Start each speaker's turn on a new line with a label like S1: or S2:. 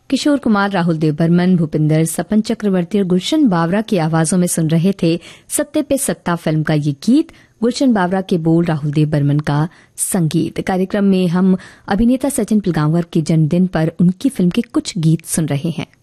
S1: किशोर कुमार, राहुल देव बर्मन, भूपिंदर, सपन चक्रवर्ती और गुलशन बावरा की आवाजों में सुन रहे थे सत्ते पे सत्ता फिल्म का ये गीत। गुलशन बावरा के बोल, राहुल देव बर्मन का संगीत। कार्यक्रम में हम अभिनेता सचिन पिलगांवकर के जन्मदिन पर उनकी फिल्म के कुछ गीत सुन रहे हैं।